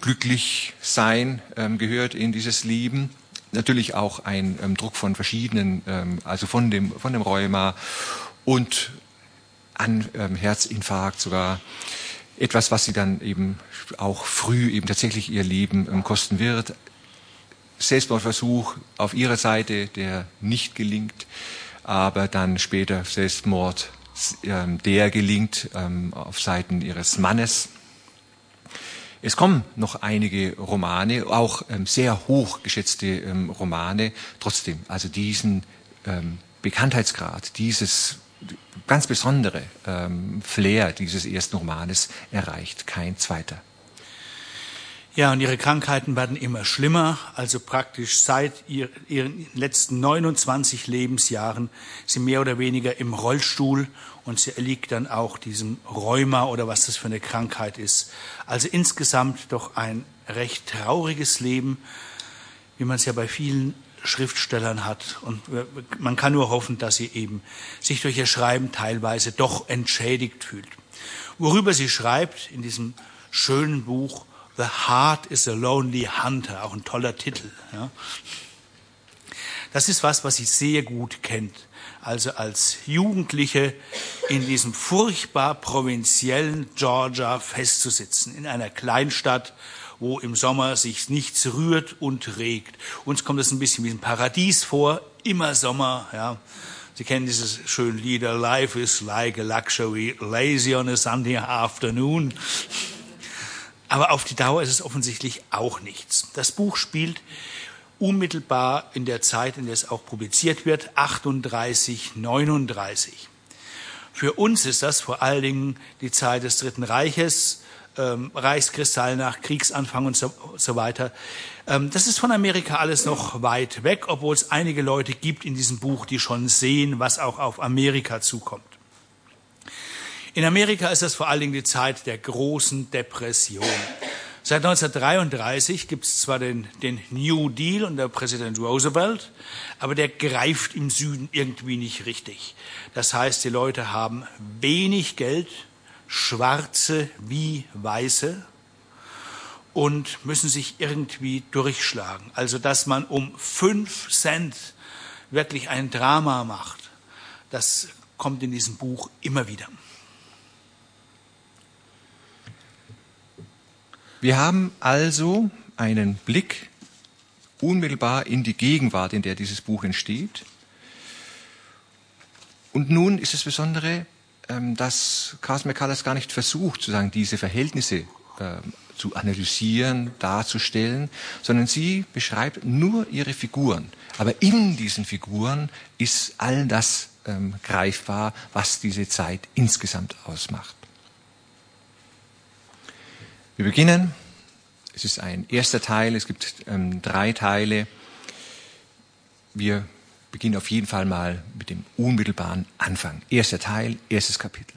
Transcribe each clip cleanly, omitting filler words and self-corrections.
glücklich sein gehört in dieses Leben. Natürlich auch ein Druck von verschiedenen, also von dem Rheuma und an Herzinfarkt sogar. Etwas, was sie dann eben auch früh eben tatsächlich ihr Leben kosten wird. Selbstmordversuch auf ihrer Seite, der nicht gelingt, aber dann später Selbstmord, der gelingt auf Seiten ihres Mannes. Es kommen noch einige Romane, auch sehr hoch geschätzte Romane. Trotzdem, also diesen Bekanntheitsgrad, dieses ganz besondere Flair dieses ersten Romanes erreicht kein zweiter. Ja, und ihre Krankheiten werden immer schlimmer, also praktisch seit ihren letzten 29 Lebensjahren sie mehr oder weniger im Rollstuhl und sie erliegt dann auch diesem Rheuma oder was das für eine Krankheit ist. Also insgesamt doch ein recht trauriges Leben, wie man es ja bei vielen Schriftstellern hat. Und man kann nur hoffen, dass sie eben sich durch ihr Schreiben teilweise doch entschädigt fühlt. Worüber sie schreibt in diesem schönen Buch The Heart is a Lonely Hunter, auch ein toller Titel. Ja. Das ist was sie sehr gut kennt. Also als Jugendliche in diesem furchtbar provinziellen Georgia festzusitzen, in einer Kleinstadt, wo im Sommer sich nichts rührt und regt. Uns kommt das ein bisschen wie ein Paradies vor, immer Sommer. Ja. Sie kennen dieses schöne Lied, Life is like a luxury, lazy on a Sunday afternoon. Aber auf die Dauer ist es offensichtlich auch nichts. Das Buch spielt unmittelbar in der Zeit, in der es auch publiziert wird, 38, 39. Für uns ist das vor allen Dingen die Zeit des Dritten Reiches, Reichskristall nach Kriegsanfang und so weiter. Das ist von Amerika alles noch weit weg, obwohl es einige Leute gibt in diesem Buch, die schon sehen, was auch auf Amerika zukommt. In Amerika ist das vor allen Dingen die Zeit der großen Depression. Seit 1933 gibt es zwar den New Deal unter Präsident Roosevelt, aber der greift im Süden irgendwie nicht richtig. Das heißt, die Leute haben wenig Geld, Schwarze wie Weiße, und müssen sich irgendwie durchschlagen. Also, dass man um 5 Cent wirklich ein Drama macht, das kommt in diesem Buch immer wieder. Wir haben also einen Blick unmittelbar in die Gegenwart, in der dieses Buch entsteht. Und nun ist das Besondere, dass Carson McCullers gar nicht versucht, sozusagen diese Verhältnisse zu analysieren, darzustellen, sondern sie beschreibt nur ihre Figuren. Aber in diesen Figuren ist all das greifbar, was diese Zeit insgesamt ausmacht. Wir beginnen, es ist ein erster Teil, es gibt 3 Teile. Wir beginnen auf jeden Fall mal mit dem unmittelbaren Anfang. Erster Teil, erstes Kapitel.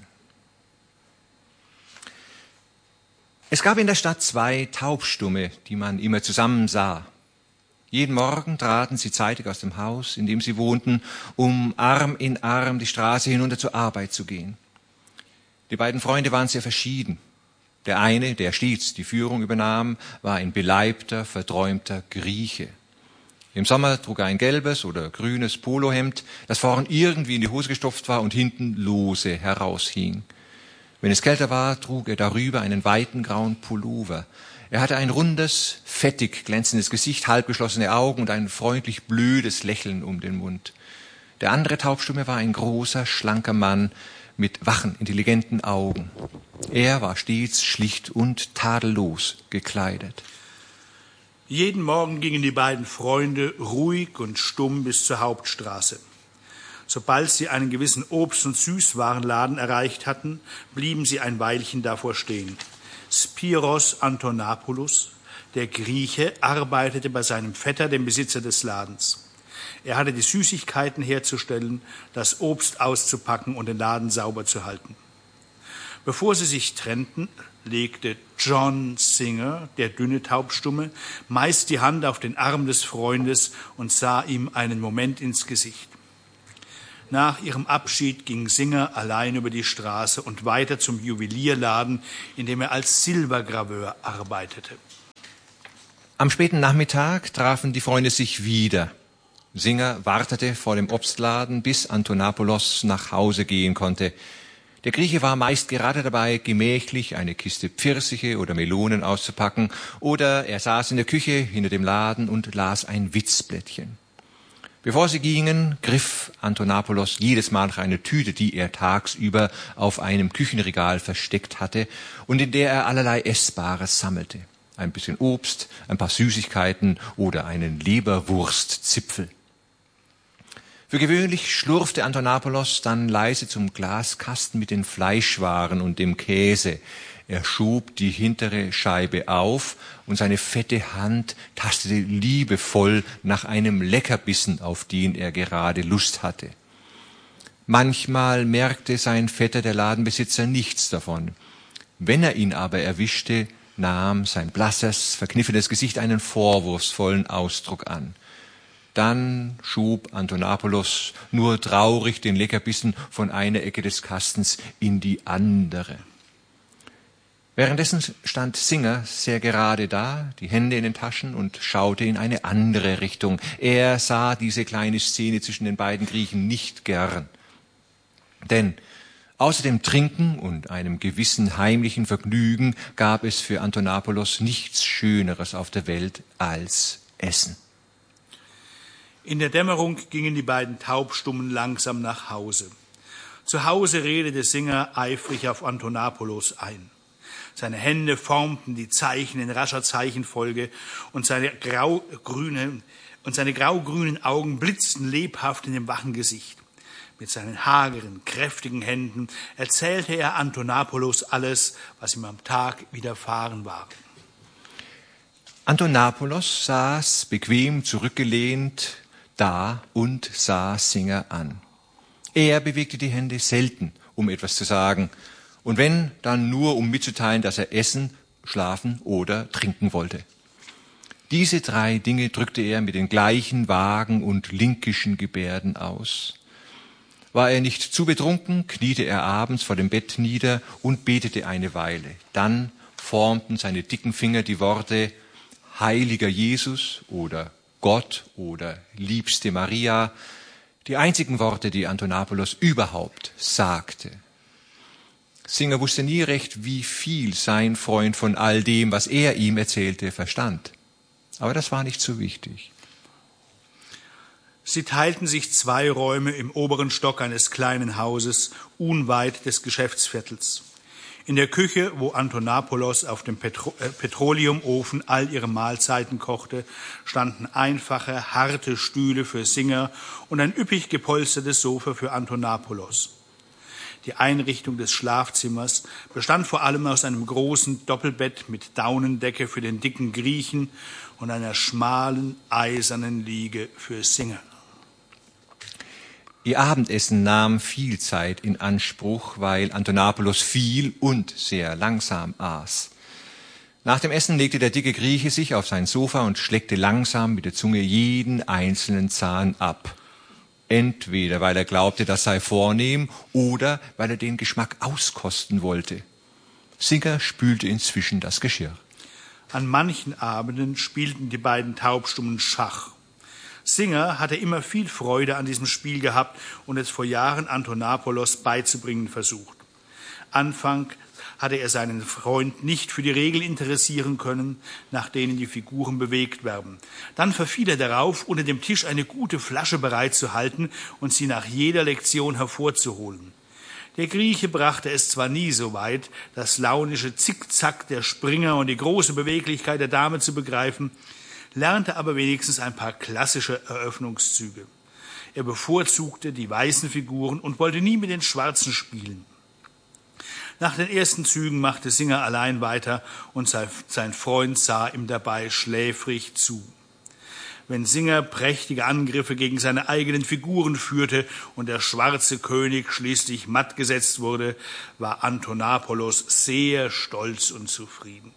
Es gab in der Stadt 2 Taubstumme, die man immer zusammen sah. Jeden Morgen traten sie zeitig aus dem Haus, in dem sie wohnten, um Arm in Arm die Straße hinunter zur Arbeit zu gehen. Die beiden Freunde waren sehr verschieden. Der eine, der stets die Führung übernahm, war ein beleibter, verträumter Grieche. Im Sommer trug er ein gelbes oder grünes Polohemd, das vorn irgendwie in die Hose gestopft war und hinten lose heraushing. Wenn es kälter war, trug er darüber einen weiten grauen Pullover. Er hatte ein rundes, fettig glänzendes Gesicht, halbgeschlossene Augen und ein freundlich blödes Lächeln um den Mund. Der andere Taubstumme war ein großer, schlanker Mann mit wachen, intelligenten Augen. Er war stets schlicht und tadellos gekleidet. Jeden Morgen gingen die beiden Freunde ruhig und stumm bis zur Hauptstraße. Sobald sie einen gewissen Obst- und Süßwarenladen erreicht hatten, blieben sie ein Weilchen davor stehen. Spiros Antonopoulos, der Grieche, arbeitete bei seinem Vetter, dem Besitzer des Ladens. Er hatte die Süßigkeiten herzustellen, das Obst auszupacken und den Laden sauber zu halten. Bevor sie sich trennten, legte John Singer, der dünne Taubstumme, meist die Hand auf den Arm des Freundes und sah ihm einen Moment ins Gesicht. Nach ihrem Abschied ging Singer allein über die Straße und weiter zum Juwelierladen, in dem er als Silbergraveur arbeitete. Am späten Nachmittag trafen die Freunde sich wieder. Singer wartete vor dem Obstladen, bis Antonopoulos nach Hause gehen konnte. Der Grieche war meist gerade dabei, gemächlich eine Kiste Pfirsiche oder Melonen auszupacken, oder er saß in der Küche hinter dem Laden und las ein Witzblättchen. Bevor sie gingen, griff Antonopoulos jedes Mal nach einer Tüte, die er tagsüber auf einem Küchenregal versteckt hatte und in der er allerlei Essbares sammelte. Ein bisschen Obst, ein paar Süßigkeiten oder einen Leberwurstzipfel. Für gewöhnlich schlurfte Antonopoulos dann leise zum Glaskasten mit den Fleischwaren und dem Käse. Er schob die hintere Scheibe auf und seine fette Hand tastete liebevoll nach einem Leckerbissen, auf den er gerade Lust hatte. Manchmal merkte sein Vetter, der Ladenbesitzer, nichts davon. Wenn er ihn aber erwischte, nahm sein blasses, verkniffenes Gesicht einen vorwurfsvollen Ausdruck an. Dann schob Antonopoulos nur traurig den Leckerbissen von einer Ecke des Kastens in die andere. Währenddessen stand Singer sehr gerade da, die Hände in den Taschen und schaute in eine andere Richtung. Er sah diese kleine Szene zwischen den beiden Griechen nicht gern. Denn außer dem Trinken und einem gewissen heimlichen Vergnügen gab es für Antonopoulos nichts Schöneres auf der Welt als Essen. In der Dämmerung gingen die beiden Taubstummen langsam nach Hause. Zu Hause redete Singer eifrig auf Antonopoulos ein. Seine Hände formten die Zeichen in rascher Zeichenfolge und seine graugrünen Augen blitzten lebhaft in dem wachen Gesicht. Mit seinen hageren, kräftigen Händen erzählte er Antonopoulos alles, was ihm am Tag widerfahren war. Antonopoulos saß bequem zurückgelehnt da und sah Singer an. Er bewegte die Hände selten, um etwas zu sagen, und wenn, dann nur, um mitzuteilen, dass er essen, schlafen oder trinken wollte. Diese 3 Dinge drückte er mit den gleichen vagen und linkischen Gebärden aus. War er nicht zu betrunken, kniete er abends vor dem Bett nieder und betete eine Weile. Dann formten seine dicken Finger die Worte Heiliger Jesus oder Gott oder liebste Maria, die einzigen Worte, die Antonopoulos überhaupt sagte. Singer wusste nie recht, wie viel sein Freund von all dem, was er ihm erzählte, verstand. Aber das war nicht so wichtig. Sie teilten sich 2 Räume im oberen Stock eines kleinen Hauses, unweit des Geschäftsviertels. In der Küche, wo Antonopoulos auf dem Petroleumofen all ihre Mahlzeiten kochte, standen einfache, harte Stühle für Singer und ein üppig gepolstertes Sofa für Antonopoulos. Die Einrichtung des Schlafzimmers bestand vor allem aus einem großen Doppelbett mit Daunendecke für den dicken Griechen und einer schmalen, eisernen Liege für Singer. Ihr Abendessen nahm viel Zeit in Anspruch, weil Antonopoulos viel und sehr langsam aß. Nach dem Essen legte der dicke Grieche sich auf sein Sofa und schleckte langsam mit der Zunge jeden einzelnen Zahn ab. Entweder weil er glaubte, das sei vornehm, oder weil er den Geschmack auskosten wollte. Singer spülte inzwischen das Geschirr. An manchen Abenden spielten die beiden Taubstummen Schach. Singer hatte immer viel Freude an diesem Spiel gehabt und es vor Jahren Antonopoulos beizubringen versucht. Anfangs hatte er seinen Freund nicht für die Regeln interessieren können, nach denen die Figuren bewegt werden. Dann verfiel er darauf, unter dem Tisch eine gute Flasche bereitzuhalten und sie nach jeder Lektion hervorzuholen. Der Grieche brachte es zwar nie so weit, das launische Zickzack der Springer und die große Beweglichkeit der Dame zu begreifen, lernte aber wenigstens ein paar klassische Eröffnungszüge. Er bevorzugte die weißen Figuren und wollte nie mit den schwarzen spielen. Nach den ersten Zügen machte Singer allein weiter und sein Freund sah ihm dabei schläfrig zu. Wenn Singer prächtige Angriffe gegen seine eigenen Figuren führte und der schwarze König schließlich matt gesetzt wurde, war Antonopoulos sehr stolz und zufrieden.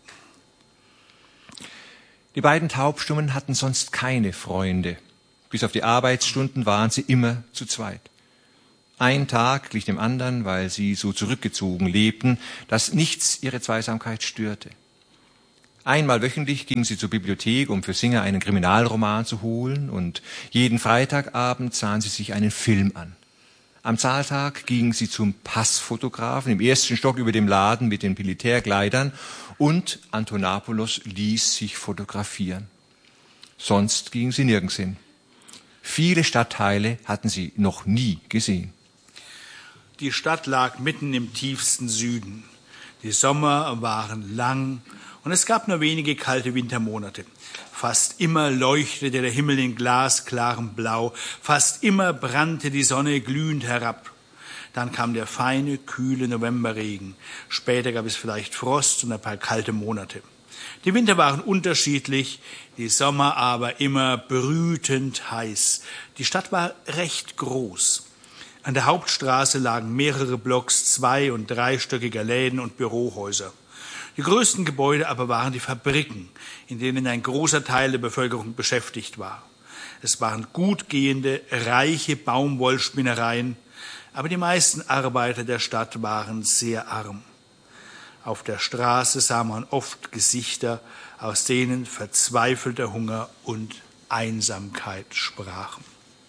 Die beiden Taubstummen hatten sonst keine Freunde. Bis auf die Arbeitsstunden waren sie immer zu zweit. Ein Tag glich dem anderen, weil sie so zurückgezogen lebten, dass nichts ihre Zweisamkeit störte. Einmal wöchentlich gingen sie zur Bibliothek, um für Singer einen Kriminalroman zu holen, und jeden Freitagabend sahen sie sich einen Film an. Am Zahltag gingen sie zum Passfotografen im ersten Stock über dem Laden mit den Militärkleidern, und Antonopoulos ließ sich fotografieren. Sonst gingen sie nirgends hin. Viele Stadtteile hatten sie noch nie gesehen. Die Stadt lag mitten im tiefsten Süden. Die Sommer waren lang und es gab nur wenige kalte Wintermonate. Fast immer leuchtete der Himmel in glasklarem Blau, fast immer brannte die Sonne glühend herab. Dann kam der feine, kühle Novemberregen. Später gab es vielleicht Frost und ein paar kalte Monate. Die Winter waren unterschiedlich, die Sommer aber immer brütend heiß. Die Stadt war recht groß. An der Hauptstraße lagen mehrere Blocks zwei- und dreistöckiger Läden und Bürohäuser. Die größten Gebäude aber waren die Fabriken, in denen ein großer Teil der Bevölkerung beschäftigt war. Es waren gut gehende, reiche Baumwollspinnereien, aber die meisten Arbeiter der Stadt waren sehr arm. Auf der Straße sah man oft Gesichter, aus denen verzweifelter Hunger und Einsamkeit sprachen.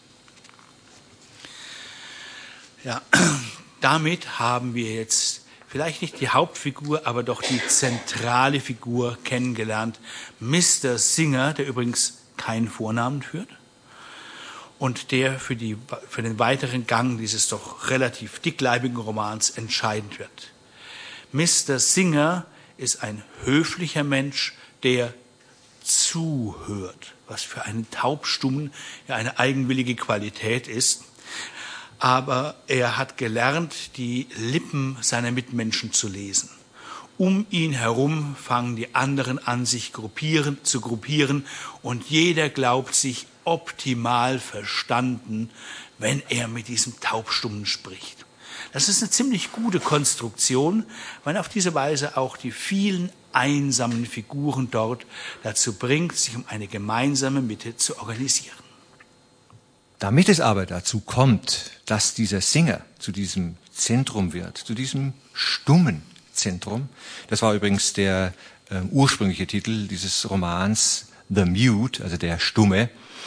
Ja, damit haben wir jetzt vielleicht nicht die Hauptfigur, aber doch die zentrale Figur kennengelernt. Mr. Singer, der übrigens keinen Vornamen führt und der für den weiteren Gang dieses doch relativ dickleibigen Romans entscheidend wird. Mr. Singer ist ein höflicher Mensch, der zuhört, was für einen Taubstummen ja eine eigenwillige Qualität ist. Aber er hat gelernt, die Lippen seiner Mitmenschen zu lesen. Um ihn herum fangen die anderen an, sich zu gruppieren, und jeder glaubt sich optimal verstanden, wenn er mit diesem Taubstummen spricht. Das ist eine ziemlich gute Konstruktion, weil auf diese Weise auch die vielen einsamen Figuren dort dazu bringt, sich um eine gemeinsame Mitte zu organisieren. Damit es aber dazu kommt, dass dieser Singer zu diesem Zentrum wird, zu diesem stummen Zentrum, das war übrigens der ursprüngliche Titel dieses Romans, The Mute, also der Stumme.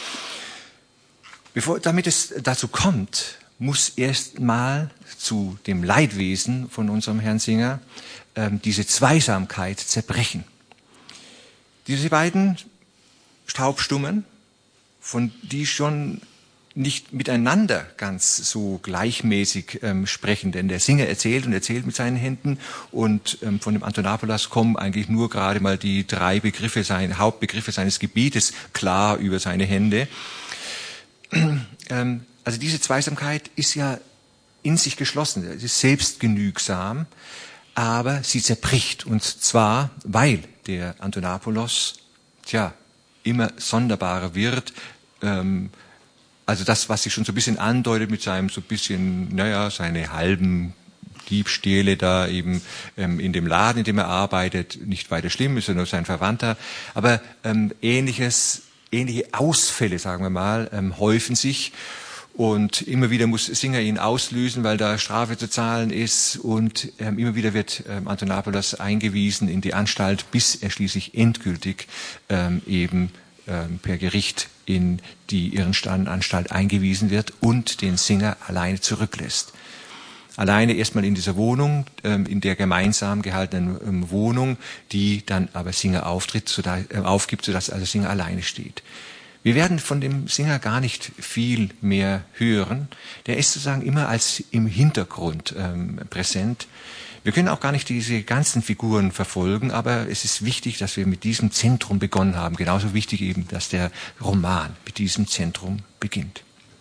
Damit es dazu kommt, muss erst mal zu dem Leidwesen von unserem Herrn Singer diese Zweisamkeit zerbrechen. Diese beiden Taubstummen, von die schon nicht miteinander ganz so gleichmäßig sprechen, denn der Singer erzählt und erzählt mit seinen Händen, und von dem Antonopoulos kommen eigentlich nur gerade mal die drei Hauptbegriffe seines Gebietes klar über seine Hände. Also diese Zweisamkeit ist ja in sich geschlossen, sie ist selbstgenügsam, aber sie zerbricht, und zwar, weil der Antonopoulos immer sonderbarer wird. Also das, was sich schon so ein bisschen andeutet mit seinem so ein bisschen, seine halben Diebstähle da eben in dem Laden, in dem er arbeitet, nicht weiter schlimm, ist er nur sein Verwandter. Aber ähnliche Ausfälle, sagen wir mal, häufen sich. Und immer wieder muss Singer ihn auslösen, weil da Strafe zu zahlen ist. Und immer wieder wird Antonopoulos eingewiesen in die Anstalt, bis er schließlich endgültig per Gericht in die Irrenanstalt eingewiesen wird und den Singer alleine zurücklässt. Alleine erstmal in dieser Wohnung, in der gemeinsam gehaltenen Wohnung, die dann aber Singer aufgibt, sodass also Singer alleine steht. Wir werden von dem Singer gar nicht viel mehr hören. Der ist sozusagen immer als im Hintergrund präsent. Wir können auch gar nicht diese ganzen Figuren verfolgen, aber es ist wichtig, dass wir mit diesem Zentrum begonnen haben. Genauso wichtig eben, dass der Roman mit diesem Zentrum beginnt.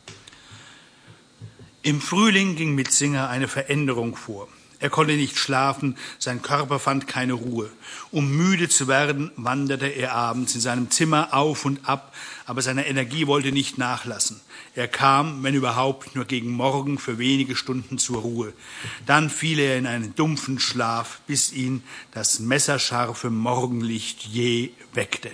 Im Frühling ging mit Singer eine Veränderung vor. Er konnte nicht schlafen, sein Körper fand keine Ruhe. Um müde zu werden, wanderte er abends in seinem Zimmer auf und ab, aber seine Energie wollte nicht nachlassen. Er kam, wenn überhaupt, nur gegen Morgen für wenige Stunden zur Ruhe. Dann fiel er in einen dumpfen Schlaf, bis ihn das messerscharfe Morgenlicht jäh weckte.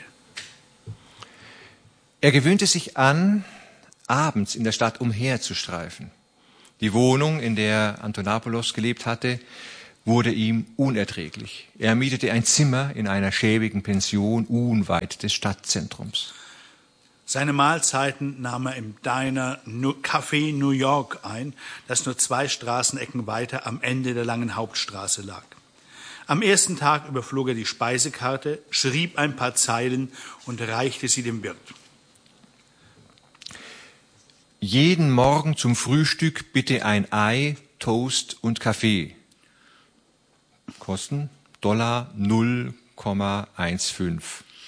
Er gewöhnte sich an, abends in der Stadt umherzustreifen. Die Wohnung, in der Antonopoulos gelebt hatte, wurde ihm unerträglich. Er mietete ein Zimmer in einer schäbigen Pension unweit des Stadtzentrums. Seine Mahlzeiten nahm er im Diner Café New York ein, das nur 2 Straßenecken weiter am Ende der langen Hauptstraße lag. Am ersten Tag überflog er die Speisekarte, schrieb ein paar Zeilen und reichte sie dem Wirt. Jeden Morgen zum Frühstück bitte ein Ei, Toast und Kaffee. Kosten $0,15.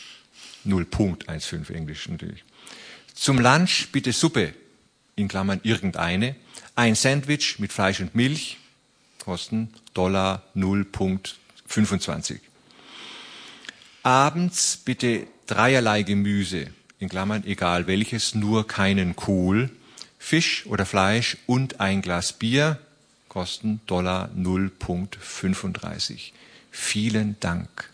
0,15 Englisch natürlich. Zum Lunch bitte Suppe, in Klammern irgendeine, ein Sandwich mit Fleisch und Milch, Kosten $0,25. Abends bitte 3 Gemüse, in Klammern egal welches, nur keinen Kohl, Fisch oder Fleisch und ein Glas Bier, Kosten $0,35. Vielen Dank.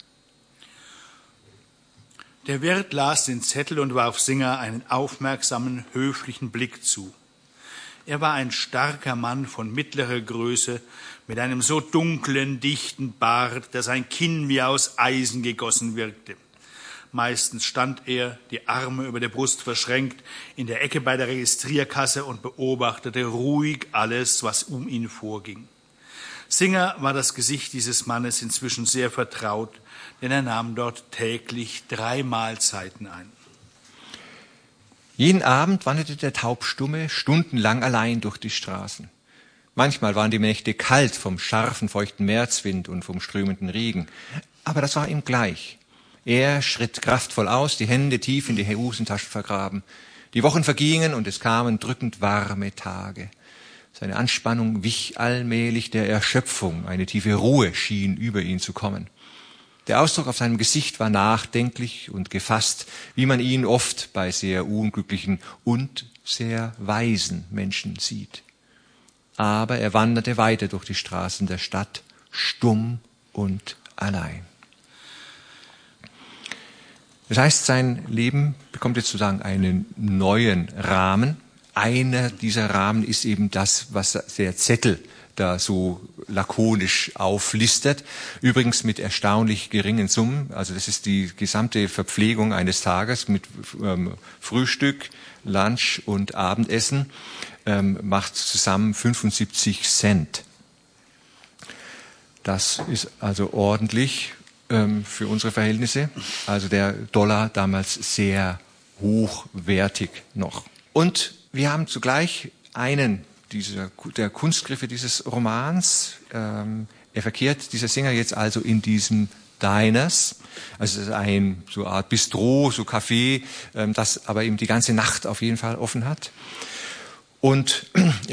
Der Wirt las den Zettel und warf Singer einen aufmerksamen, höflichen Blick zu. Er war ein starker Mann von mittlerer Größe, mit einem so dunklen, dichten Bart, dass sein Kinn wie aus Eisen gegossen wirkte. Meistens stand er, die Arme über der Brust verschränkt, in der Ecke bei der Registrierkasse und beobachtete ruhig alles, was um ihn vorging. Singer war das Gesicht dieses Mannes inzwischen sehr vertraut, denn er nahm dort täglich 3 Mahlzeiten ein. Jeden Abend wanderte der Taubstumme stundenlang allein durch die Straßen. Manchmal waren die Nächte kalt vom scharfen, feuchten Märzwind und vom strömenden Regen, aber das war ihm gleich. Er schritt kraftvoll aus, die Hände tief in die Hosentaschen vergraben. Die Wochen vergingen und es kamen drückend warme Tage. Seine Anspannung wich allmählich der Erschöpfung, eine tiefe Ruhe schien über ihn zu kommen. Der Ausdruck auf seinem Gesicht war nachdenklich und gefasst, wie man ihn oft bei sehr unglücklichen und sehr weisen Menschen sieht. Aber er wanderte weiter durch die Straßen der Stadt, stumm und allein. Das heißt, sein Leben bekommt jetzt sozusagen einen neuen Rahmen. Einer dieser Rahmen ist eben das, was der Zettel da so lakonisch auflistet. Übrigens mit erstaunlich geringen Summen. Also das ist die gesamte Verpflegung eines Tages mit Frühstück, Lunch und Abendessen, macht zusammen 75 Cent. Das ist also ordentlich für unsere Verhältnisse. Also der Dollar damals sehr hochwertig noch. Und wir haben zugleich einen der Kunstgriffe dieses Romans. Er verkehrt, dieser Singer, jetzt also in diesem Diners, also es ist ein so eine Art Bistro, so Café, das aber eben die ganze Nacht auf jeden Fall offen hat. Und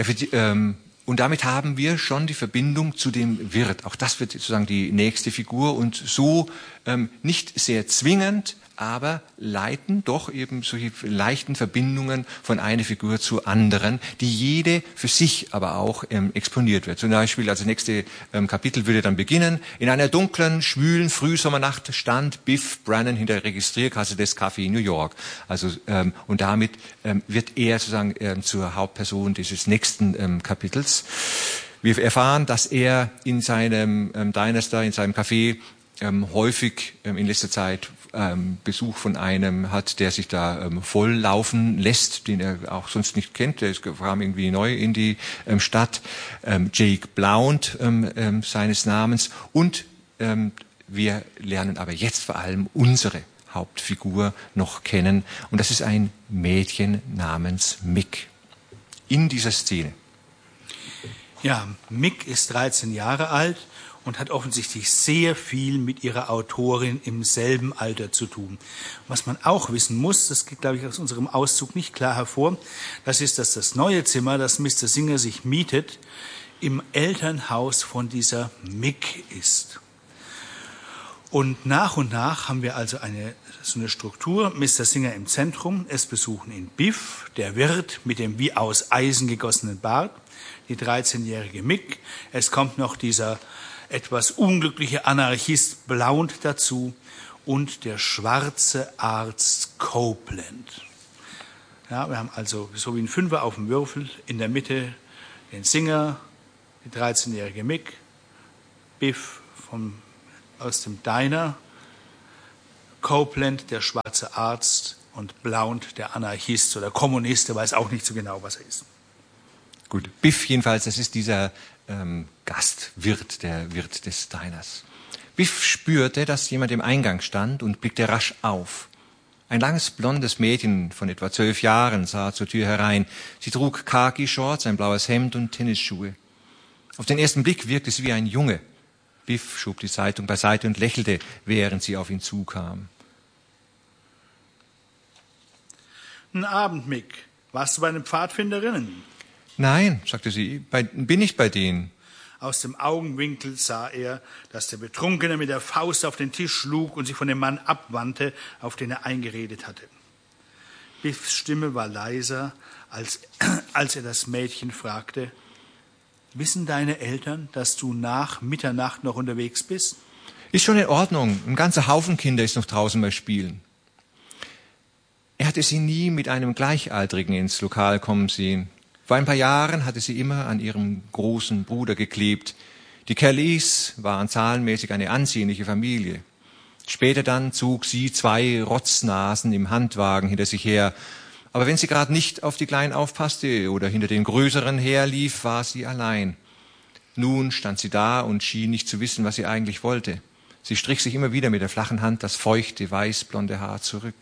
damit haben wir schon die Verbindung zu dem Wirt. Auch das wird sozusagen die nächste Figur und so nicht sehr zwingend, aber leiten doch eben solche leichten Verbindungen von einer Figur zur anderen, die jede für sich aber auch exponiert wird. Zum Beispiel, also nächste Kapitel würde dann beginnen. In einer dunklen, schwülen Frühsommernacht stand Biff Brannan hinter der Registrierkasse des Café New York. Also und damit wird er sozusagen zur Hauptperson dieses nächsten Kapitels. Wir erfahren, dass er in seinem Diner, in seinem Café häufig in letzter Zeit Besuch von einem hat, der sich da volllaufen lässt, den er auch sonst nicht kennt. Der kam irgendwie neu in die Stadt. Jake Blount seines Namens. Und wir lernen aber jetzt vor allem unsere Hauptfigur noch kennen. Und das ist ein Mädchen namens Mick. In dieser Szene. Ja, Mick ist 13 Jahre alt und hat offensichtlich sehr viel mit ihrer Autorin im selben Alter zu tun. Was man auch wissen muss, das geht, glaube ich, aus unserem Auszug nicht klar hervor, das ist, dass das neue Zimmer, das Mr. Singer sich mietet, im Elternhaus von dieser Mick ist. Und nach haben wir also so eine Struktur, Mr. Singer im Zentrum, es besuchen ihn Biff, der Wirt mit dem wie aus Eisen gegossenen Bart, die 13-jährige Mick, es kommt noch dieser etwas unglückliche Anarchist Blount dazu und der schwarze Arzt Copeland. Ja, wir haben also so wie ein Fünfer auf dem Würfel, in der Mitte den Singer, die 13-jährige Mick, Biff aus dem Diner, Copeland, der schwarze Arzt, und Blount, der Anarchist oder Kommunist, der weiß auch nicht so genau, was er ist. Gut, Biff jedenfalls, das ist dieser Gastwirt, der Wirt des Diners. Biff spürte, dass jemand im Eingang stand und blickte rasch auf. Ein langes, blondes Mädchen von etwa 12 Jahren sah zur Tür herein. Sie trug Khaki-Shorts, ein blaues Hemd und Tennisschuhe. Auf den ersten Blick wirkte sie wie ein Junge. Biff schob die Zeitung beiseite und lächelte, während sie auf ihn zukam. Guten Abend, Mick. Warst du bei den Pfadfinderinnen? Nein, sagte sie, bin ich bei denen. Aus dem Augenwinkel sah er, dass der Betrunkene mit der Faust auf den Tisch schlug und sich von dem Mann abwandte, auf den er eingeredet hatte. Biffs Stimme war leiser, als er das Mädchen fragte: Wissen deine Eltern, dass du nach Mitternacht noch unterwegs bist? Ist schon in Ordnung. Ein ganzer Haufen Kinder ist noch draußen bei Spielen. Er hatte sie nie mit einem Gleichaltrigen ins Lokal kommen sehen. Vor ein paar Jahren hatte sie immer an ihrem großen Bruder geklebt. Die Kellys waren zahlenmäßig eine ansehnliche Familie. Später dann zog sie 2 Rotznasen im Handwagen hinter sich her. Aber wenn sie gerade nicht auf die Kleinen aufpasste oder hinter den Größeren herlief, war sie allein. Nun stand sie da und schien nicht zu wissen, was sie eigentlich wollte. Sie strich sich immer wieder mit der flachen Hand das feuchte, weißblonde Haar zurück.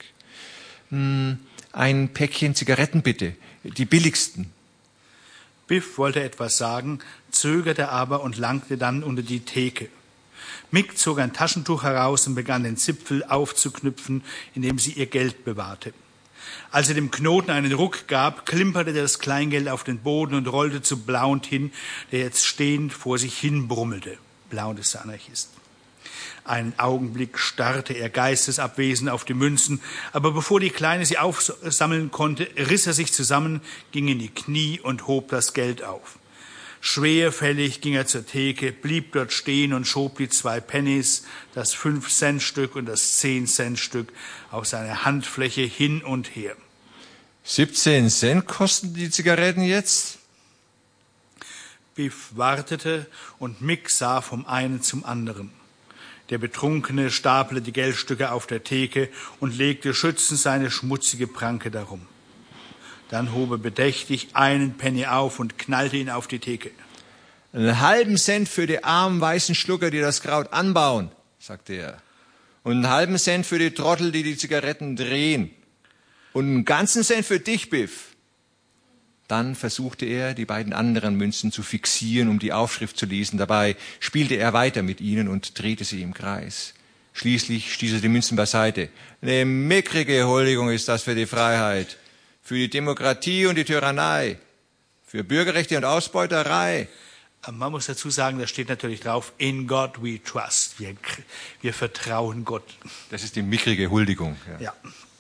Ein Päckchen Zigaretten bitte, die billigsten. Biff wollte etwas sagen, zögerte aber und langte dann unter die Theke. Mick zog ein Taschentuch heraus und begann den Zipfel aufzuknüpfen, indem sie ihr Geld bewahrte. Als er dem Knoten einen Ruck gab, klimperte das Kleingeld auf den Boden und rollte zu Blount hin, der jetzt stehend vor sich hin brummelte. Blount ist der Anarchist. Einen Augenblick starrte er geistesabwesend auf die Münzen, aber bevor die Kleine sie aufsammeln konnte, riss er sich zusammen, ging in die Knie und hob das Geld auf. Schwerfällig ging er zur Theke, blieb dort stehen und schob die 2 Pennies, das 5-Cent-Stück und das 10-Cent-Stück auf seiner Handfläche hin und her. 17 Cent kosten die Zigaretten jetzt? Biff wartete und Mick sah vom einen zum anderen. Der Betrunkene stapelte die Geldstücke auf der Theke und legte schützend seine schmutzige Pranke darum. Dann hob er bedächtig einen Penny auf und knallte ihn auf die Theke. Einen halben Cent für die armen weißen Schlucker, die das Kraut anbauen, sagte er. Und einen halben Cent für die Trottel, die die Zigaretten drehen. Und einen ganzen Cent für dich, Biff. Dann versuchte er, die beiden anderen Münzen zu fixieren, um die Aufschrift zu lesen. Dabei spielte er weiter mit ihnen und drehte sie im Kreis. Schließlich stieß er die Münzen beiseite. Eine mickrige Huldigung ist das für die Freiheit, für die Demokratie und die Tyrannei, für Bürgerrechte und Ausbeuterei. Man muss dazu sagen, da steht natürlich drauf, in God we trust. Wir vertrauen Gott. Das ist die mickrige Huldigung. Ja.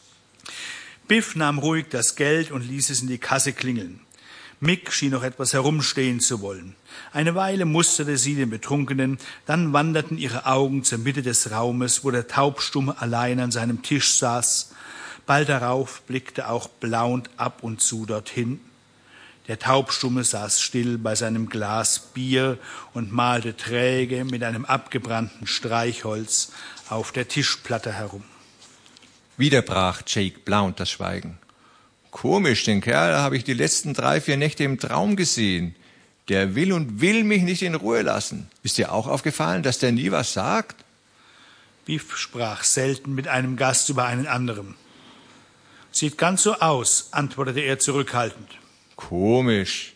Biff nahm ruhig das Geld und ließ es in die Kasse klingeln. Mick schien noch etwas herumstehen zu wollen. Eine Weile musterte sie den Betrunkenen, dann wanderten ihre Augen zur Mitte des Raumes, wo der Taubstumme allein an seinem Tisch saß. Bald darauf blickte auch Blount ab und zu dorthin. Der Taubstumme saß still bei seinem Glas Bier und malte träge mit einem abgebrannten Streichholz auf der Tischplatte herum. Wieder brach Jake Blount das Schweigen. Komisch, den Kerl habe ich die letzten 3-4 Nächte im Traum gesehen. Der will mich nicht in Ruhe lassen. Ist dir auch aufgefallen, dass der nie was sagt? Biff sprach selten mit einem Gast über einen anderen. Sieht ganz so aus, antwortete er zurückhaltend. Komisch.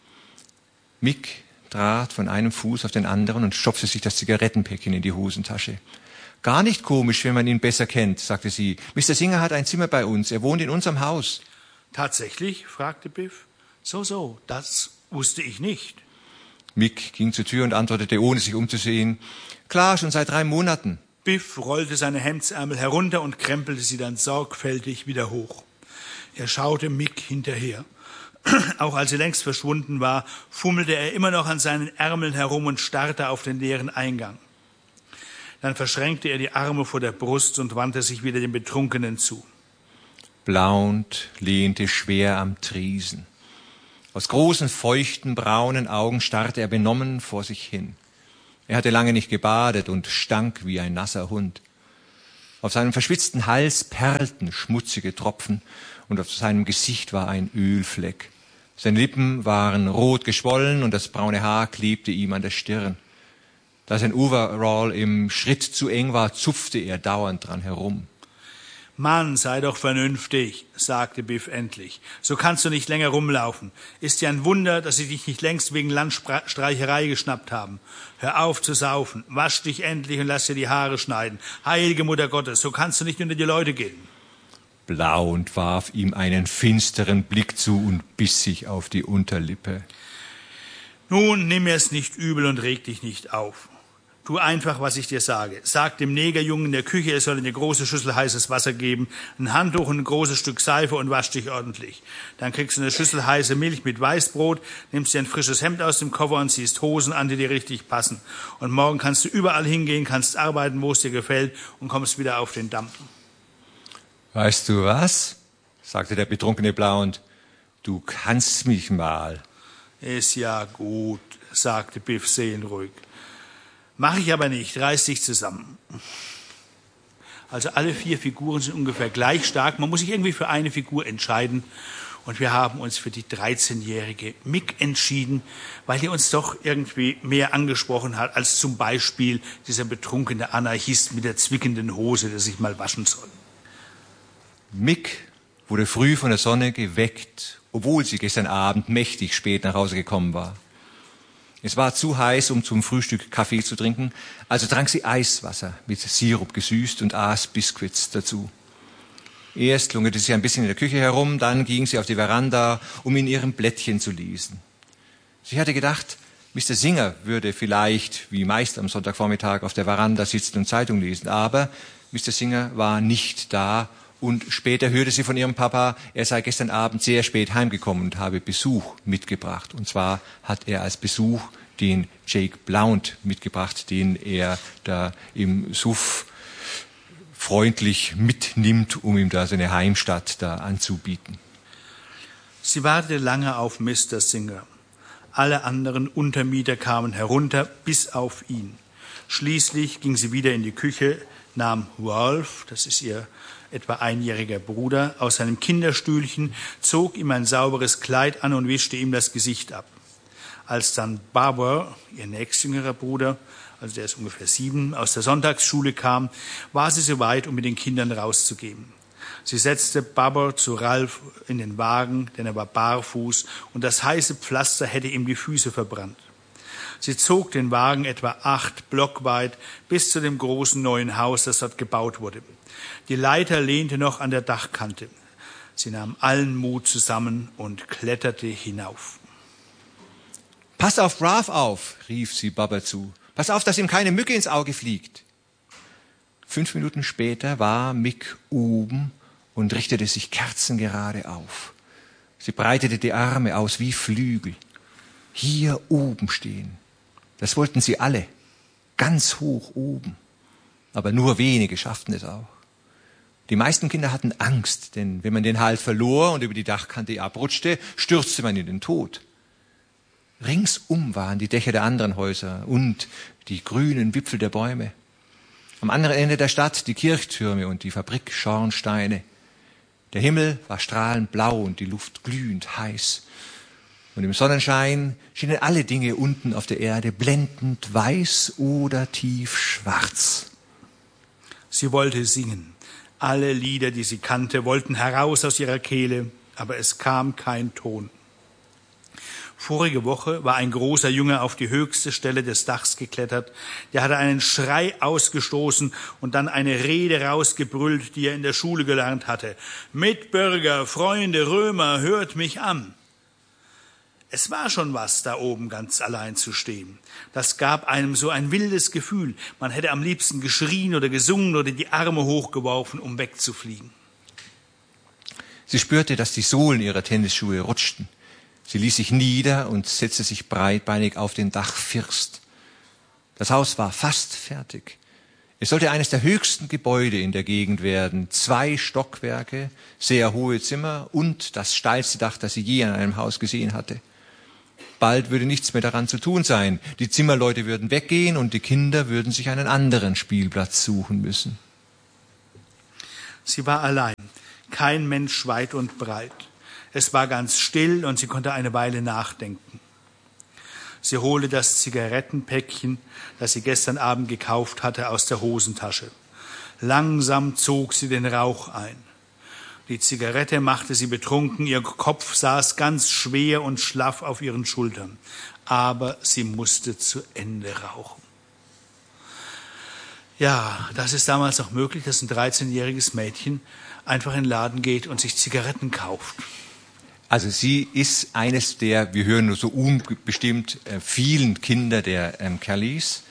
Mick trat von einem Fuß auf den anderen und stopfte sich das Zigarettenpäckchen in die Hosentasche. Gar nicht komisch, wenn man ihn besser kennt, sagte sie. Mr. Singer hat ein Zimmer bei uns. Er wohnt in unserem Haus. Tatsächlich? Fragte Biff. So, das wusste ich nicht. Mick ging zur Tür und antwortete, ohne sich umzusehen. Klar, schon seit 3 Monaten. Biff rollte seine Hemdsärmel herunter und krempelte sie dann sorgfältig wieder hoch. Er schaute Mick hinterher. Auch als sie längst verschwunden war, fummelte er immer noch an seinen Ärmeln herum und starrte auf den leeren Eingang. Dann verschränkte er die Arme vor der Brust und wandte sich wieder dem Betrunkenen zu. Blount lehnte schwer am Tresen. Aus großen, feuchten, braunen Augen starrte er benommen vor sich hin. Er hatte lange nicht gebadet und stank wie ein nasser Hund. Auf seinem verschwitzten Hals perlten schmutzige Tropfen und auf seinem Gesicht war ein Ölfleck. Seine Lippen waren rot geschwollen und das braune Haar klebte ihm an der Stirn. Da sein Overall im Schritt zu eng war, zupfte er dauernd dran herum. Mann, sei doch vernünftig, sagte Biff endlich. So kannst du nicht länger rumlaufen. Ist ja ein Wunder, dass sie dich nicht längst wegen Landstreicherei geschnappt haben. Hör auf zu saufen, wasch dich endlich und lass dir die Haare schneiden. Heilige Mutter Gottes, so kannst du nicht unter die Leute gehen. Blauend warf ihm einen finsteren Blick zu und biss sich auf die Unterlippe. Nun, nimm mir's nicht übel und reg dich nicht auf. Tu einfach, was ich dir sage. Sag dem Negerjungen in der Küche, er soll eine große Schüssel heißes Wasser geben, ein Handtuch und ein großes Stück Seife und wasch dich ordentlich. Dann kriegst du eine Schüssel heiße Milch mit Weißbrot, nimmst dir ein frisches Hemd aus dem Koffer und ziehst Hosen an, die dir richtig passen. Und morgen kannst du überall hingehen, kannst arbeiten, wo es dir gefällt und kommst wieder auf den Damm. Weißt du was? Sagte der betrunkene Blauend. Du kannst mich mal. Ist ja gut, sagte Biff seelenruhig. Mach ich aber nicht, reiß dich zusammen. Also alle 4 Figuren sind ungefähr gleich stark. Man muss sich irgendwie für eine Figur entscheiden. Und wir haben uns für die 13-jährige Mick entschieden, weil die uns doch irgendwie mehr angesprochen hat, als zum Beispiel dieser betrunkene Anarchist mit der zwickenden Hose, der sich mal waschen soll. Mick wurde früh von der Sonne geweckt, obwohl sie gestern Abend mächtig spät nach Hause gekommen war. Es war zu heiß, um zum Frühstück Kaffee zu trinken, also trank sie Eiswasser mit Sirup gesüßt und aß Biskuits dazu. Erst lungerte sie ein bisschen in der Küche herum, dann ging sie auf die Veranda, um in ihrem Blättchen zu lesen. Sie hatte gedacht, Mr. Singer würde vielleicht, wie meist am Sonntagvormittag, auf der Veranda sitzen und Zeitung lesen, aber Mr. Singer war nicht da. Und später hörte sie von ihrem Papa, er sei gestern Abend sehr spät heimgekommen und habe Besuch mitgebracht. Und zwar hat er als Besuch den Jake Blount mitgebracht, den er da im Suff freundlich mitnimmt, um ihm da seine Heimstatt da anzubieten. Sie wartete lange auf Mr. Singer. Alle anderen Untermieter kamen herunter, bis auf ihn. Schließlich ging sie wieder in die Küche, nahm Rolf, das ist ihr etwa einjähriger Bruder, aus seinem Kinderstühlchen, zog ihm ein sauberes Kleid an und wischte ihm das Gesicht ab. Als dann Barbara, ihr nächstjüngerer Bruder, also der ist ungefähr 7, aus der Sonntagsschule kam, war sie soweit, um mit den Kindern rauszugehen. Sie setzte Barbara zu Ralf in den Wagen, denn er war barfuß und das heiße Pflaster hätte ihm die Füße verbrannt. Sie zog den Wagen etwa 8 Block weit bis zu dem großen neuen Haus, das dort gebaut wurde. Die Leiter lehnte noch an der Dachkante. Sie nahm allen Mut zusammen und kletterte hinauf. Pass auf Ralph auf, rief sie Baba zu. Pass auf, dass ihm keine Mücke ins Auge fliegt. 5 Minuten später war Mick oben und richtete sich kerzengerade auf. Sie breitete die Arme aus wie Flügel. Hier oben stehen. Das wollten sie alle. Ganz hoch oben. Aber nur wenige schafften es auch. Die meisten Kinder hatten Angst, denn wenn man den Halt verlor und über die Dachkante abrutschte, stürzte man in den Tod. Ringsum waren die Dächer der anderen Häuser und die grünen Wipfel der Bäume. Am anderen Ende der Stadt die Kirchtürme und die Fabrikschornsteine. Der Himmel war strahlend blau und die Luft glühend heiß. Und im Sonnenschein schienen alle Dinge unten auf der Erde blendend weiß oder tief schwarz. Sie wollte singen. Alle Lieder, die sie kannte, wollten heraus aus ihrer Kehle, aber es kam kein Ton. Vorige Woche war ein großer Junge auf die höchste Stelle des Dachs geklettert. Der hatte einen Schrei ausgestoßen und dann eine Rede rausgebrüllt, die er in der Schule gelernt hatte. Mitbürger, Freunde, Römer, hört mich an. Es war schon was, da oben ganz allein zu stehen. Das gab einem so ein wildes Gefühl. Man hätte am liebsten geschrien oder gesungen oder die Arme hochgeworfen, um wegzufliegen. Sie spürte, dass die Sohlen ihrer Tennisschuhe rutschten. Sie ließ sich nieder und setzte sich breitbeinig auf den Dachfirst. Das Haus war fast fertig. Es sollte eines der höchsten Gebäude in der Gegend werden. 2 Stockwerke, sehr hohe Zimmer und das steilste Dach, das sie je an einem Haus gesehen hatte. Bald würde nichts mehr daran zu tun sein. Die Zimmerleute würden weggehen und die Kinder würden sich einen anderen Spielplatz suchen müssen. Sie war allein, kein Mensch weit und breit. Es war ganz still und sie konnte eine Weile nachdenken. Sie holte das Zigarettenpäckchen, das sie gestern Abend gekauft hatte, aus der Hosentasche. Langsam zog sie den Rauch ein. Die Zigarette machte sie betrunken, ihr Kopf saß ganz schwer und schlaff auf ihren Schultern. Aber sie musste zu Ende rauchen. Ja, das ist damals noch möglich, dass ein 13-jähriges Mädchen einfach in den Laden geht und sich Zigaretten kauft. Also sie ist eines der, wir hören nur so unbestimmt, vielen Kinder der Kellys.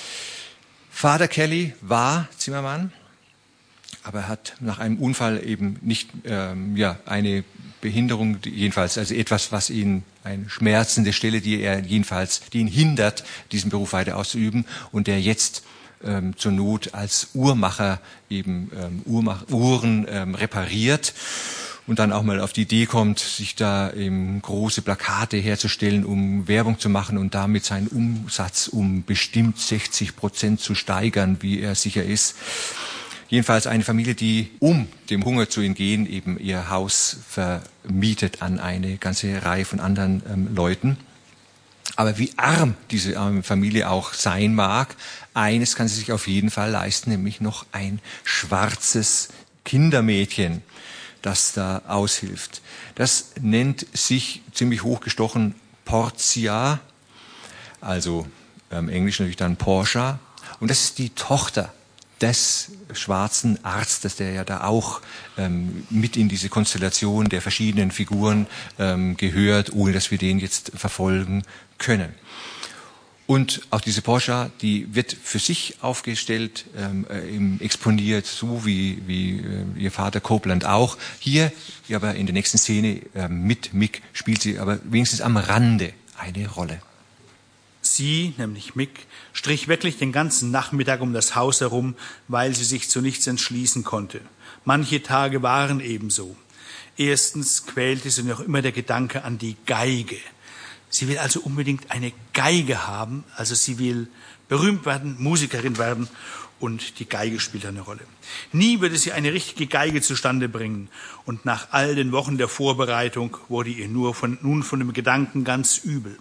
Vater Kelly war Zimmermann, aber er hat nach einem Unfall eben nicht eine Behinderung, jedenfalls also etwas, was ihn, eine schmerzende Stelle, die ihn hindert, diesen Beruf weiter auszuüben und der jetzt zur Not als Uhrmacher eben Uhren repariert und dann auch mal auf die Idee kommt, sich da eben große Plakate herzustellen, um Werbung zu machen und damit seinen Umsatz um bestimmt 60% zu steigern, wie er sicher ist. Jedenfalls eine Familie, die, um dem Hunger zu entgehen, eben ihr Haus vermietet an eine ganze Reihe von anderen Leuten. Aber wie arm diese arme Familie auch sein mag, eines kann sie sich auf jeden Fall leisten, nämlich noch ein schwarzes Kindermädchen, das da aushilft. Das nennt sich ziemlich hochgestochen Portia, also Englisch natürlich dann Portia. Und das ist die Tochter des schwarzen Arztes, der ja da auch mit in diese Konstellation der verschiedenen Figuren gehört, ohne dass wir den jetzt verfolgen können. Und auch diese Portia, die wird für sich aufgestellt, exponiert, so wie ihr Vater Copeland auch. Hier, aber in der nächsten Szene mit Mick, spielt sie aber wenigstens am Rande eine Rolle. Sie, nämlich Mick, strich wirklich den ganzen Nachmittag um das Haus herum, weil sie sich zu nichts entschließen konnte. Manche Tage waren ebenso. Erstens quälte sie noch immer der Gedanke an die Geige. Sie will also unbedingt eine Geige haben, also sie will berühmt werden, Musikerin werden und die Geige spielt eine Rolle. Nie würde sie eine richtige Geige zustande bringen und nach all den Wochen der Vorbereitung wurde ihr nun von dem Gedanken ganz übel.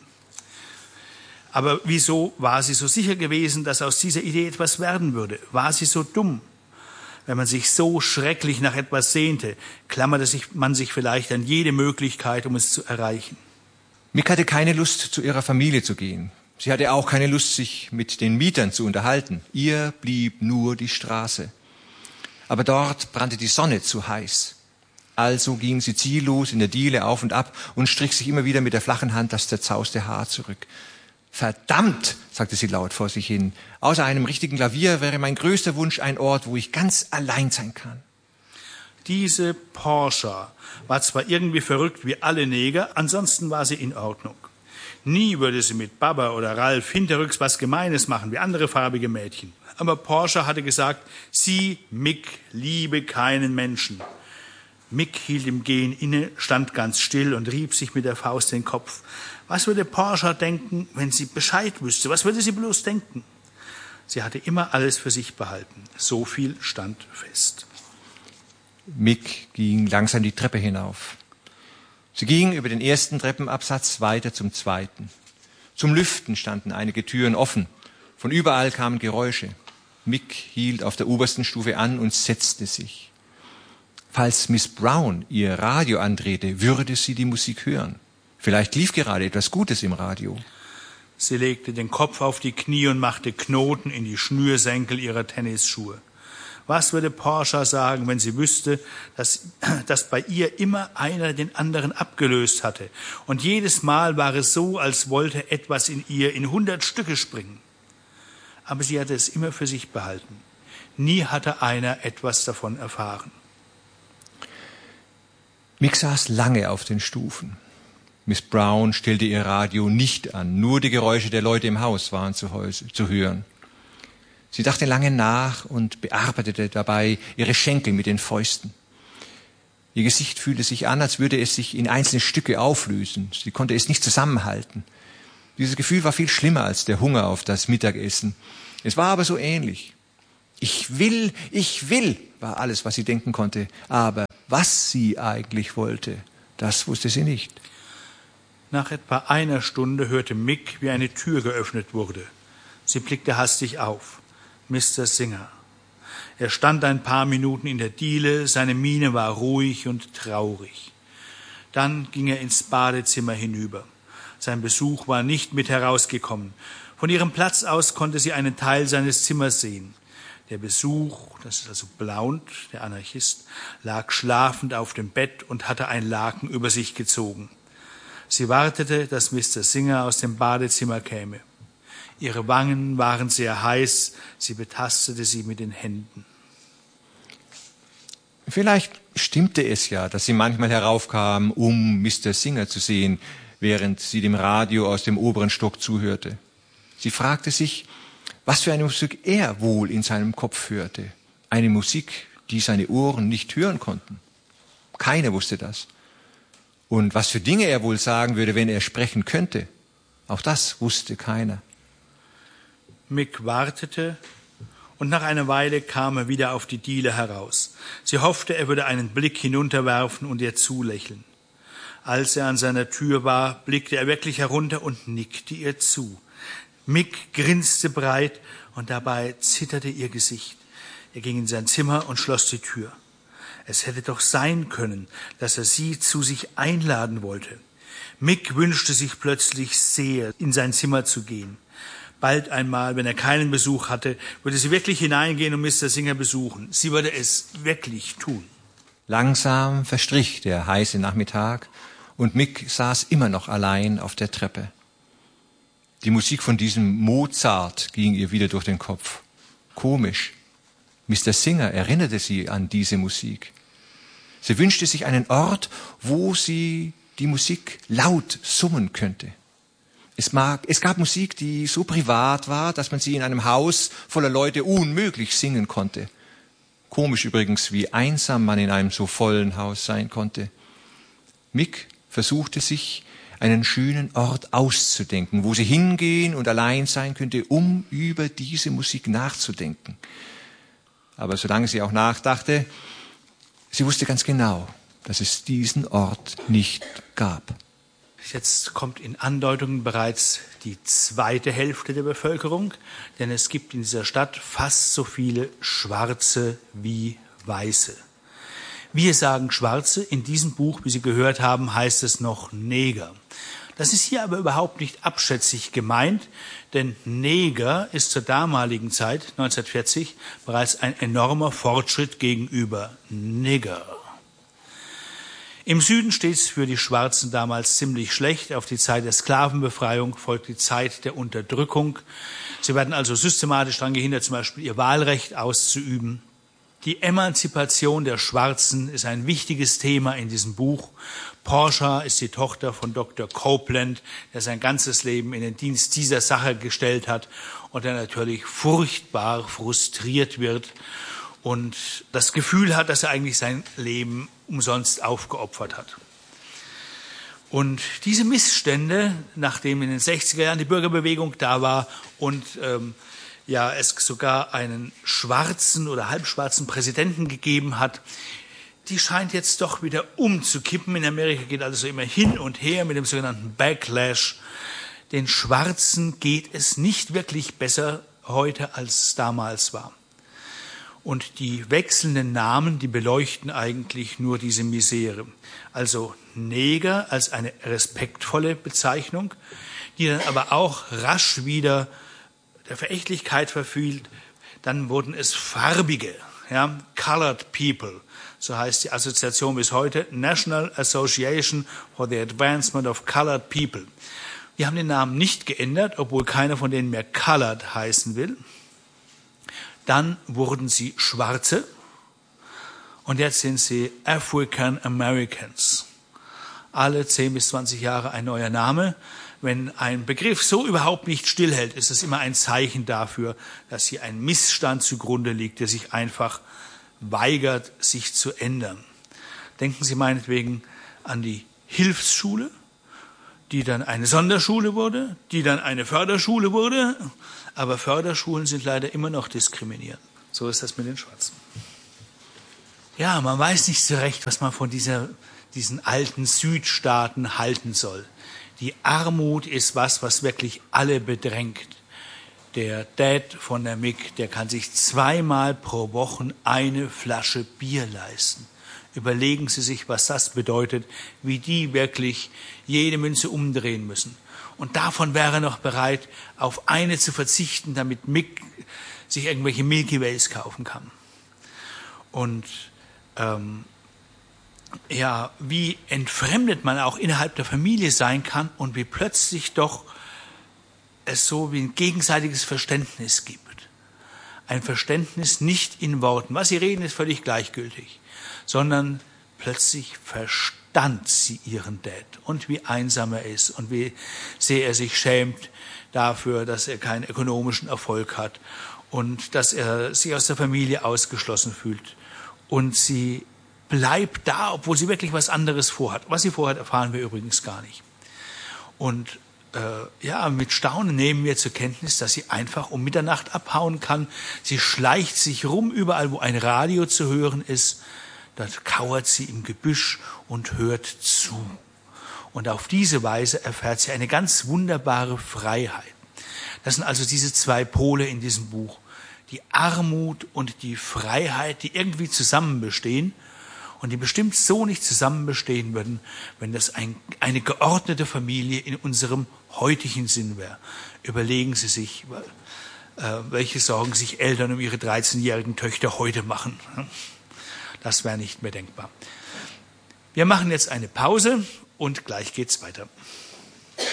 Aber wieso war sie so sicher gewesen, dass aus dieser Idee etwas werden würde? War sie so dumm? Wenn man sich so schrecklich nach etwas sehnte, klammerte man sich vielleicht an jede Möglichkeit, um es zu erreichen. Mick hatte keine Lust, zu ihrer Familie zu gehen. Sie hatte auch keine Lust, sich mit den Mietern zu unterhalten. Ihr blieb nur die Straße. Aber dort brannte die Sonne zu heiß. Also ging sie ziellos in der Diele auf und ab und strich sich immer wieder mit der flachen Hand das zerzauste Haar zurück. Verdammt, sagte sie laut vor sich hin. Außer einem richtigen Klavier wäre mein größter Wunsch ein Ort, wo ich ganz allein sein kann. Diese Portia war zwar irgendwie verrückt wie alle Neger, ansonsten war sie in Ordnung. Nie würde sie mit Baba oder Ralf hinterrücks was Gemeines machen, wie andere farbige Mädchen. Aber Portia hatte gesagt, sie, Mick, liebe keinen Menschen. Mick hielt im Gehen inne, stand ganz still und rieb sich mit der Faust den Kopf. Was würde Portia denken, wenn sie Bescheid wüsste? Was würde sie bloß denken? Sie hatte immer alles für sich behalten. So viel stand fest. Mick ging langsam die Treppe hinauf. Sie ging über den ersten Treppenabsatz weiter zum zweiten. Zum Lüften standen einige Türen offen. Von überall kamen Geräusche. Mick hielt auf der obersten Stufe an und setzte sich. Falls Miss Brown ihr Radio andrehte, würde sie die Musik hören. Vielleicht lief gerade etwas Gutes im Radio. Sie legte den Kopf auf die Knie und machte Knoten in die Schnürsenkel ihrer Tennisschuhe. Was würde Portia sagen, wenn sie wüsste, dass bei ihr immer einer den anderen abgelöst hatte? Und jedes Mal war es so, als wollte etwas in ihr in 100 Stücke springen. Aber sie hatte es immer für sich behalten. Nie hatte einer etwas davon erfahren. Mick saß lange auf den Stufen. Miss Brown stellte ihr Radio nicht an, nur die Geräusche der Leute im Haus waren zu hören. Sie dachte lange nach und bearbeitete dabei ihre Schenkel mit den Fäusten. Ihr Gesicht fühlte sich an, als würde es sich in einzelne Stücke auflösen. Sie konnte es nicht zusammenhalten. Dieses Gefühl war viel schlimmer als der Hunger auf das Mittagessen. Es war aber so ähnlich. Ich will, war alles, was sie denken konnte. Aber was sie eigentlich wollte, das wusste sie nicht. Nach etwa einer Stunde hörte Mick, wie eine Tür geöffnet wurde. Sie blickte hastig auf. Mr. Singer. Er stand ein paar Minuten in der Diele, seine Miene war ruhig und traurig. Dann ging er ins Badezimmer hinüber. Sein Besuch war nicht mit herausgekommen. Von ihrem Platz aus konnte sie einen Teil seines Zimmers sehen. Der Besuch, das ist also Blount, der Anarchist, lag schlafend auf dem Bett und hatte ein Laken über sich gezogen. Sie wartete, dass Mr. Singer aus dem Badezimmer käme. Ihre Wangen waren sehr heiß, sie betastete sie mit den Händen. Vielleicht stimmte es ja, dass sie manchmal heraufkam, um Mr. Singer zu sehen, während sie dem Radio aus dem oberen Stock zuhörte. Sie fragte sich, was für eine Musik er wohl in seinem Kopf hörte. Eine Musik, die seine Ohren nicht hören konnten. Keiner wusste das. Und was für Dinge er wohl sagen würde, wenn er sprechen könnte. Auch das wusste keiner. Mick wartete und nach einer Weile kam er wieder auf die Diele heraus. Sie hoffte, er würde einen Blick hinunterwerfen und ihr zulächeln. Als er an seiner Tür war, blickte er wirklich herunter und nickte ihr zu. Mick grinste breit und dabei zitterte ihr Gesicht. Er ging in sein Zimmer und schloss die Tür. Es hätte doch sein können, dass er sie zu sich einladen wollte. Mick wünschte sich plötzlich sehr, in sein Zimmer zu gehen. Bald einmal, wenn er keinen Besuch hatte, würde sie wirklich hineingehen und Mr. Singer besuchen. Sie würde es wirklich tun. Langsam verstrich der heiße Nachmittag und Mick saß immer noch allein auf der Treppe. Die Musik von diesem Mozart ging ihr wieder durch den Kopf. Komisch. Mr. Singer erinnerte sie an diese Musik. Sie wünschte sich einen Ort, wo sie die Musik laut summen könnte. Es gab Musik, die so privat war, dass man sie in einem Haus voller Leute unmöglich singen konnte. Komisch übrigens, wie einsam man in einem so vollen Haus sein konnte. Mick versuchte sich einen schönen Ort auszudenken, wo sie hingehen und allein sein könnte, um über diese Musik nachzudenken. Aber solange sie auch nachdachte, sie wusste ganz genau, dass es diesen Ort nicht gab. Jetzt kommt in Andeutungen bereits die zweite Hälfte der Bevölkerung, denn es gibt in dieser Stadt fast so viele Schwarze wie Weiße. Wir sagen Schwarze, in diesem Buch, wie Sie gehört haben, heißt es noch Neger. Das ist hier aber überhaupt nicht abschätzig gemeint, denn Neger ist zur damaligen Zeit, 1940, bereits ein enormer Fortschritt gegenüber Nigger. Im Süden steht es für die Schwarzen damals ziemlich schlecht. Auf die Zeit der Sklavenbefreiung folgt die Zeit der Unterdrückung. Sie werden also systematisch daran gehindert, zum Beispiel ihr Wahlrecht auszuüben. Die Emanzipation der Schwarzen ist ein wichtiges Thema in diesem Buch. Portia ist die Tochter von Dr. Copeland, der sein ganzes Leben in den Dienst dieser Sache gestellt hat und der natürlich furchtbar frustriert wird und das Gefühl hat, dass er eigentlich sein Leben umsonst aufgeopfert hat. Und diese Missstände, nachdem in den 60er Jahren die Bürgerbewegung da war und es sogar einen schwarzen oder halbschwarzen Präsidenten gegeben hat, die scheint jetzt doch wieder umzukippen. In Amerika geht alles so immer hin und her mit dem sogenannten Backlash. Den Schwarzen geht es nicht wirklich besser heute, als es damals war. Und die wechselnden Namen, die beleuchten eigentlich nur diese Misere. Also Neger als eine respektvolle Bezeichnung, die dann aber auch rasch wieder der Verächtlichkeit verfiel. Dann wurden es Farbige, Colored People. So heißt die Assoziation bis heute, National Association for the Advancement of Colored People. Die haben den Namen nicht geändert, obwohl keiner von denen mehr Colored heißen will. Dann wurden sie Schwarze und jetzt sind sie African Americans. Alle 10 bis 20 Jahre ein neuer Name. Wenn ein Begriff so überhaupt nicht stillhält, ist es immer ein Zeichen dafür, dass hier ein Missstand zugrunde liegt, der sich einfach weigert, sich zu ändern. Denken Sie meinetwegen an die Hilfsschule, die dann eine Sonderschule wurde, die dann eine Förderschule wurde. Aber Förderschulen sind leider immer noch diskriminierend. So ist das mit den Schwarzen. Ja, man weiß nicht so recht, was man von diesen alten Südstaaten halten soll. Die Armut ist was wirklich alle bedrängt. Der Dad von der Mick, der kann sich 2-mal pro Woche eine Flasche Bier leisten. Überlegen Sie sich, was das bedeutet, wie die wirklich jede Münze umdrehen müssen. Und davon wäre er noch bereit, auf eine zu verzichten, damit Mick sich irgendwelche Milky Ways kaufen kann. Und wie entfremdet man auch innerhalb der Familie sein kann und wie plötzlich doch es so wie ein gegenseitiges Verständnis gibt. Ein Verständnis nicht in Worten. Was sie reden, ist völlig gleichgültig. Sondern plötzlich verstand sie ihren Dad und wie einsam er ist und wie sehr er sich schämt dafür, dass er keinen ökonomischen Erfolg hat und dass er sich aus der Familie ausgeschlossen fühlt. Und sie bleibt da, obwohl sie wirklich was anderes vorhat. Was sie vorhat, erfahren wir übrigens gar nicht. Und mit Staunen nehmen wir zur Kenntnis, dass sie einfach um Mitternacht abhauen kann. Sie schleicht sich rum, überall wo ein Radio zu hören ist. Dort kauert sie im Gebüsch und hört zu. Und auf diese Weise erfährt sie eine ganz wunderbare Freiheit. Das sind also diese 2 Pole in diesem Buch. Die Armut und die Freiheit, die irgendwie zusammen bestehen und die bestimmt so nicht zusammen bestehen würden, wenn das eine geordnete Familie in unserem heutigen Sinn wäre. Überlegen Sie sich, welche Sorgen sich Eltern um ihre 13-jährigen Töchter heute machen. Das wäre nicht mehr denkbar. Wir machen jetzt eine Pause und gleich geht's weiter.